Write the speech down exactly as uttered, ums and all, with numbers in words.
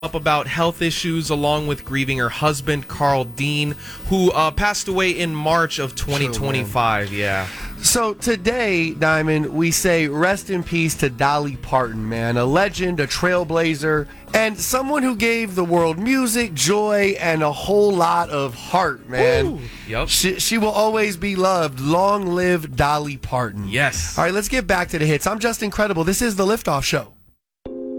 up about health issues along with grieving her husband, Carl Dean, who uh, passed away in March of twenty twenty-five. True, yeah. So today, Diamond, we say rest in peace to Dolly Parton, man. A legend, a trailblazer, and someone who gave the world music, joy, and a whole lot of heart, man. Ooh, yep. She, she will always be loved. Long live Dolly Parton. Yes. All right, let's get back to the hits. I'm Justin Credible. This is The Liftoff Show.